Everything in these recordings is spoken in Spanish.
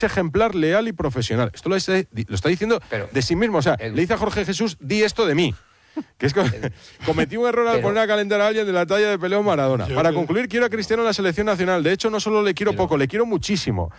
ejemplar, leal y profesional. Esto lo está diciendo de sí mismo. O sea, le dice a Jorge Jesús, di esto de mí. Que es cometí un error al poner a calentar a alguien de la talla de Pelé Maradona. Para concluir, quiero a Cristiano en la selección nacional. De hecho, no solo le quiero poco, le quiero muchísimo.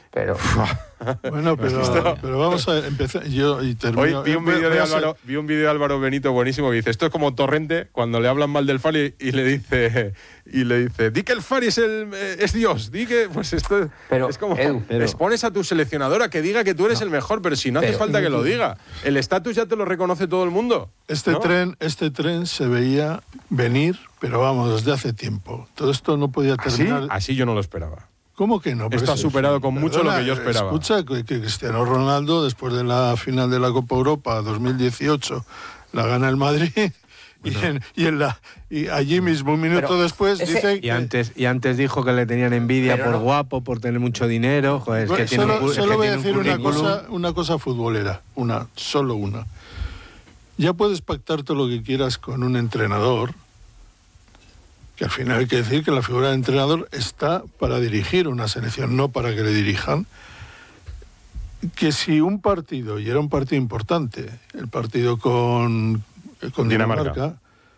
Bueno, pero vamos a empezar. Hoy vi un vídeo de Álvaro Benito buenísimo que dice: esto es como Torrente cuando le hablan mal del Fari y le dice di que el Fari es Dios, di que pues esto es como les pones a tu seleccionadora que diga que tú eres el mejor, pero si no hace falta que lo diga. El estatus ya te lo reconoce todo el mundo. Este tren se veía venir, pero vamos, desde hace tiempo. Todo esto no podía terminar. Así yo no lo esperaba. ¿Cómo que no? Esto ha superado con mucho lo que yo esperaba. Escucha, que Cristiano Ronaldo, después de la final de la Copa Europa 2018, la gana el Madrid. Bueno. Y allí mismo, un minuto después, dice y antes dijo que le tenían envidia por guapo, por tener mucho dinero. Joder, es que solo voy a decir una cosa futbolera, solo una. Ya puedes pactar todo lo que quieras con un entrenador, que al final hay que decir que la figura de entrenador está para dirigir una selección, no para que le dirijan. Que si un partido, y era un partido importante, el partido con Dinamarca,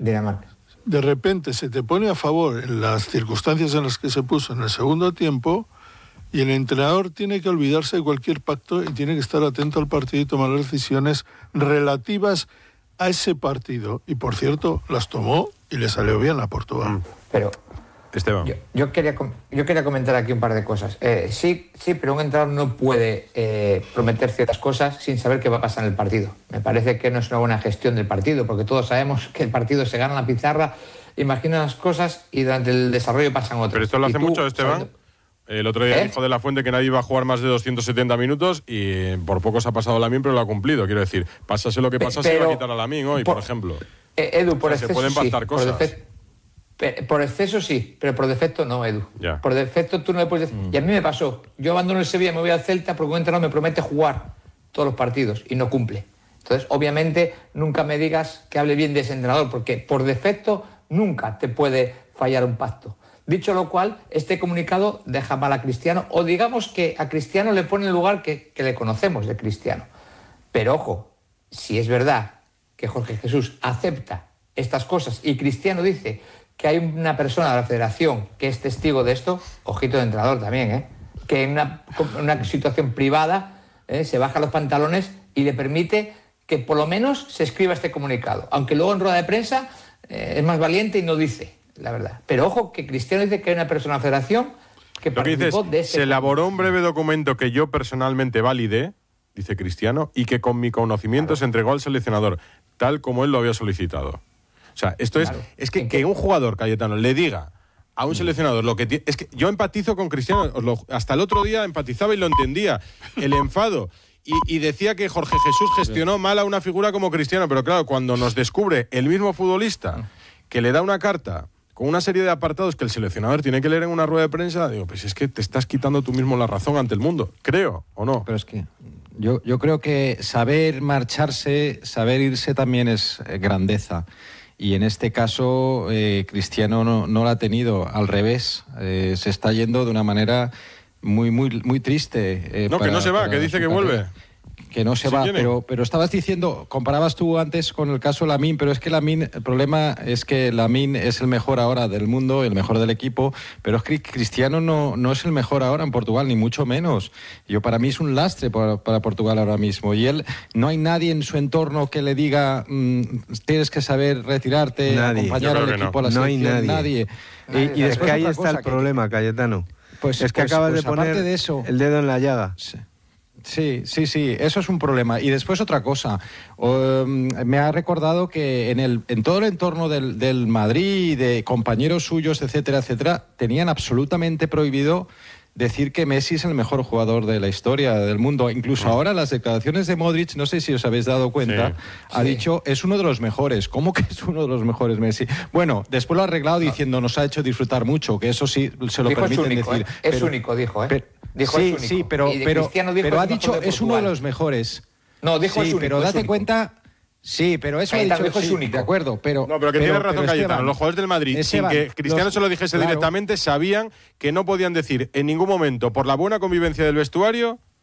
de repente se te pone a favor en las circunstancias en las que se puso en el segundo tiempo, y el entrenador tiene que olvidarse de cualquier pacto y tiene que estar atento al partido y tomar las decisiones relativas a ese partido. Y por cierto, las tomó y le salió bien a Portugal. Pero Esteban, yo quería comentar aquí un par de cosas. Sí, pero un entrenador no puede prometer ciertas cosas sin saber qué va a pasar en el partido. Me parece que no es una buena gestión del partido, porque todos sabemos que el partido se gana en la pizarra, imagina unas cosas y durante el desarrollo pasan otras. Pero esto lo hace mucho, Esteban. El otro día dijo de la Fuente que nadie iba a jugar más de 270 minutos y por poco se ha pasado Lamine, pero lo ha cumplido. Quiero decir, pásase lo que pasase, se va a quitar a Lamine hoy, por ejemplo. Edu, por exceso se pueden pactar cosas. Por exceso sí, pero por defecto no, Edu. Ya. Por defecto tú no le puedes decir. Y a mí me pasó. Yo abandono el Sevilla y me voy al Celta porque un entrenador me promete jugar todos los partidos y no cumple. Entonces, obviamente, nunca me digas que hable bien de ese entrenador, porque por defecto nunca te puede fallar un pacto. Dicho lo cual, este comunicado deja mal a Cristiano, o digamos que a Cristiano le pone el lugar que le conocemos de Cristiano. Pero ojo, si es verdad que Jorge Jesús acepta estas cosas y Cristiano dice que hay una persona de la federación que es testigo de esto, ojito de entrenador también, que en una situación privada se baja los pantalones y le permite que por lo menos se escriba este comunicado, aunque luego en rueda de prensa es más valiente y no dice la verdad. Pero ojo, que Cristiano dice que hay una persona de la federación que participó de ese... Se elaboró un breve documento que yo personalmente validé, dice Cristiano, y que con mi conocimiento se entregó al seleccionador, tal como él lo había solicitado. O sea, esto es que un jugador, Cayetano, le diga a un seleccionador lo que tiene... Es que yo empatizo con Cristiano, hasta el otro día empatizaba y lo entendía, el enfado... Y decía que Jorge Jesús gestionó mal a una figura como Cristiano, pero claro, cuando nos descubre el mismo futbolista que le da una carta con una serie de apartados que el seleccionador tiene que leer en una rueda de prensa, digo, pues es que te estás quitando tú mismo la razón ante el mundo, creo, ¿o no? Pero es que yo creo que saber marcharse, saber irse también es grandeza. Y en este caso, Cristiano no la ha tenido, al revés, se está yendo de una manera... Muy triste. Que no se va, que dice que vuelve. Que no se va, pero estabas diciendo, comparabas tú antes con el caso Lamine, pero es que Lamine, el problema es que Lamine es el mejor ahora del mundo, el mejor del equipo, pero es que Cristiano no es el mejor ahora en Portugal, ni mucho menos. Para mí es un lastre para Portugal ahora mismo, y él, no hay nadie en su entorno que le diga tienes que saber retirarte, acompañar al equipo a la selección, no hay nadie. Y es que ahí está el problema, Cayetano. Es que acabas de poner el dedo en la llaga. Sí, eso es un problema. Y después otra cosa, me ha recordado que en todo el entorno del Madrid, de compañeros suyos, etcétera, tenían absolutamente prohibido decir que Messi es el mejor jugador de la historia del mundo. Incluso ahora las declaraciones de Modric, no sé si os habéis dado cuenta, ha dicho, es uno de los mejores. ¿Cómo que es uno de los mejores, Messi? Bueno, después lo ha arreglado diciendo, nos ha hecho disfrutar mucho, que eso sí se lo dijo permiten es único, decir. Es único, dijo, dijo es único. Sí, pero ha dicho, es uno de los mejores. No, dijo es único. Pero date cuenta... Sí, pero eso Cayetano, ha dicho, es único. De acuerdo, pero... No, pero que tiene razón Cayetano. Los jugadores del Madrid, Esteban, sin que Cristiano se lo dijese directamente, sabían que no podían decir en ningún momento, por la buena convivencia del vestuario,